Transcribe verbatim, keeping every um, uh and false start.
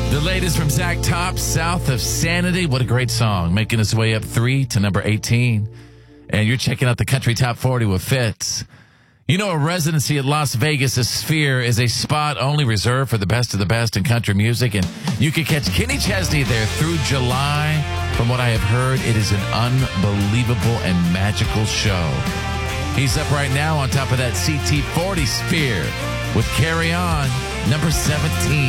The latest from Zach Top, South of Sanity. What a great song. Making its way up three to number eighteen. And you're checking out the Country Top forty with Fitz. You know, a residency at Las Vegas' Sphere is a spot only reserved for the best of the best in country music. And you can catch Kenny Chesney there through July. From what I have heard, it is an unbelievable and magical show. He's up right now on top of that C T forty Sphere with Carry On, number seventeen.